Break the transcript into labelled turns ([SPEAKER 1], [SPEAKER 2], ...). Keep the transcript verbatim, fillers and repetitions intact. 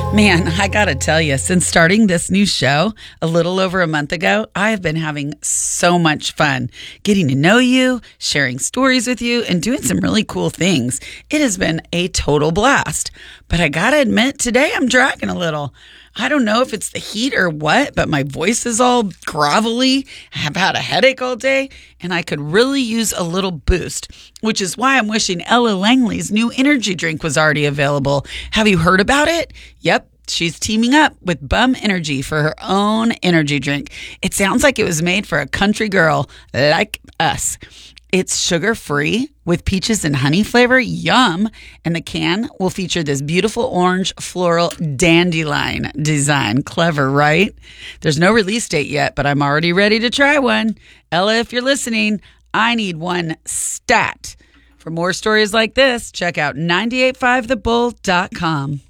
[SPEAKER 1] Man, I gotta tell you, since starting this new show a little over a month ago, I have been having so much fun getting to know you, sharing stories with you, and doing some really cool things. It has been a total blast. But I gotta admit, today I'm dragging a little. I don't know if it's the heat or what, but my voice is all grovelly. I've had a headache all day, and I could really use a little boost, which is why I'm wishing Ella Langley's new energy drink was already available. Have you heard about it? Yep. She's teaming up with Bum Energy for her own energy drink. It sounds like it was made for a country girl like us. It's sugar-free with peaches and honey flavor. Yum. And the can will feature this beautiful orange floral dandelion design. Clever, right? There's no release date yet, but I'm already ready to try one. Ella, if you're listening, I need one stat. For more stories like this, check out nine eight five the bull dot com.